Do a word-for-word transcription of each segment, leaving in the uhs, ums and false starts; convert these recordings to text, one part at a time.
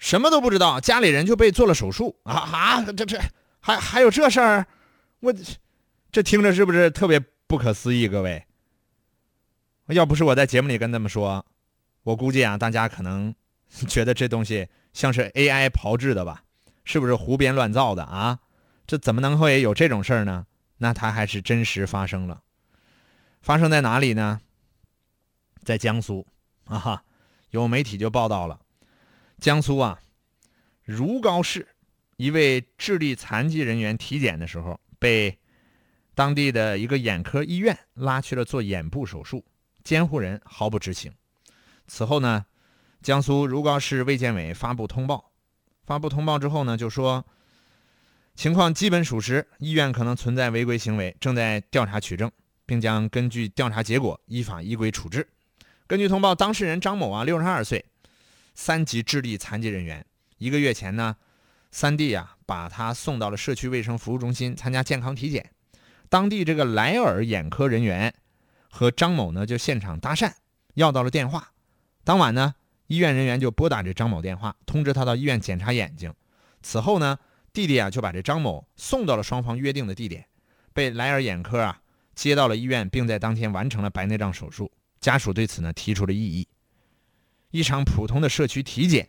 什么都不知道，家里人就被做了手术啊啊！这这还还有这事儿？我这听着是不是特别不可思议？各位，要不是我在节目里跟他们说，我估计啊，大家可能觉得这东西像是 A I 炮制的吧？是不是胡编乱造的啊？这怎么能会有这种事儿呢？那它还是真实发生了。发生在哪里呢？在江苏啊哈，有媒体就报道了，江苏啊如皋市一位智力残疾人员体检的时候，被当地的一个眼科医院拉去了做眼部手术，监护人毫不知情。此后呢，江苏如皋市卫健委发布通报，发布通报之后呢，就说情况基本属实，医院可能存在违规行为，正在调查取证，并将根据调查结果依法依规处置。根据通报，当事人张某啊，六十二岁，三级智力残疾人员。一个月前呢，三弟啊把他送到了社区卫生服务中心参加健康体检。当地这个莱尔眼科人员和张某呢就现场搭讪，要到了电话。当晚呢，医院人员就拨打这张某电话，通知他到医院检查眼睛。此后呢，弟弟啊就把这张某送到了双方约定的地点，被莱尔眼科啊接到了医院，并在当天完成了白内障手术。家属对此呢提出了异议。一场普通的社区体检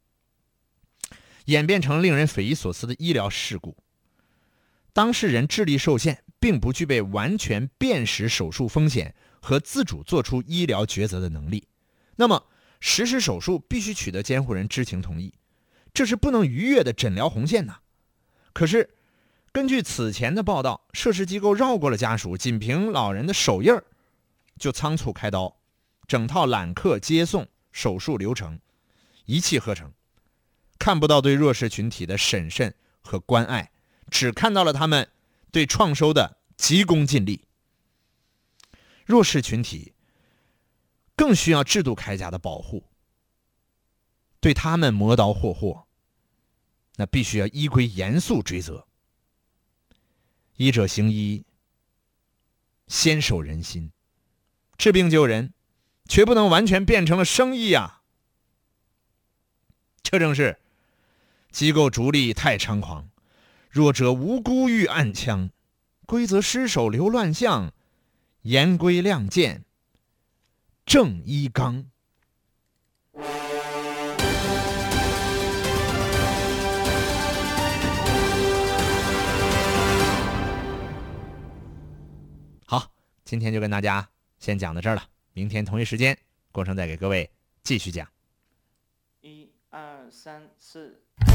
演变成令人匪夷所思的医疗事故。当事人智力受限，并不具备完全辨识手术风险和自主做出医疗抉择的能力。那么实施手术必须取得监护人知情同意，这是不能逾越的诊疗红线呐。可是根据此前的报道，涉事机构绕过了家属，仅凭老人的手印儿就仓促开刀，整套揽客接送手术流程一气呵成，看不到对弱势群体的审慎和关爱，只看到了他们对创收的急功近利。弱势群体更需要制度铠甲的保护，对他们磨刀霍霍，那必须要依规严肃追责。医者行医，先守人心，治病救人，却不能完全变成了生意啊！这正是机构逐利太猖狂，弱者无辜遇暗枪，规则失守留乱象，严规亮剑正一纲。好，今天就跟大家先讲到这儿了，明天同一时间，郭生再给各位继续讲。 一二三四。